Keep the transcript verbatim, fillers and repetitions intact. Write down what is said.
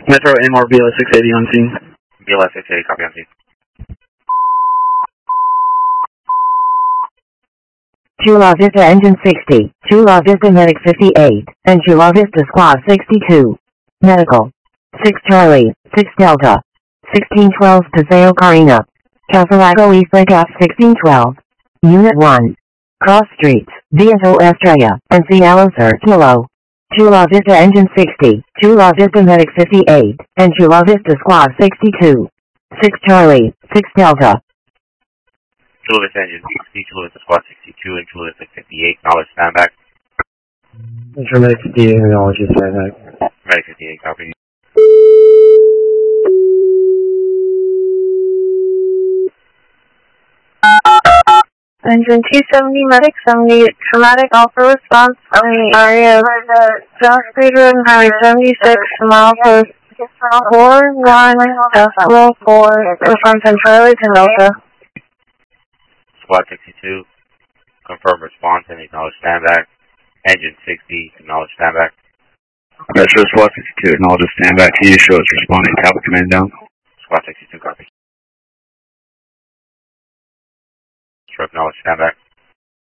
Metro M R B L S six eighty on scene. B L S six eighty, copy on scene. Chula Vista Engine sixty, Chula Vista Medic fifty-eight, and Chula Vista Squad sixty-two. Medical. six Charlie, six Delta. sixteen twelve Paseo Carina. Casalago East Lake F sixteen twelve. Unit one. Cross Streets, Viejo Estrella, and Cielo Sur Kilo. Chula Vista Engine sixty, Chula Vista Medic fifty-eight, and Chula Vista Squad sixty-two. six Charlie, six Delta. Chula Vista Engine sixty, Chula Vista Squad sixty-two, and Chula Vista fifty-eight, knowledge stand back. Metro Medic fifty-eight, knowledge stand back. Medic fifty-eight, copy. Engine two seventy, Medic seventy, traumatic alpha response on the area of the South Street Road and Highway seventy-six, mile post four one decimal four, confirm ten Charlie to Delta. Squad sixty-two, confirm response and acknowledge stand back. Engine sixty, acknowledge stand back. Metro Squad sixty-two, acknowledge stand back. Can you show us responding? Tablet command down. Squad sixty-two, copy. Acknowledge stand back.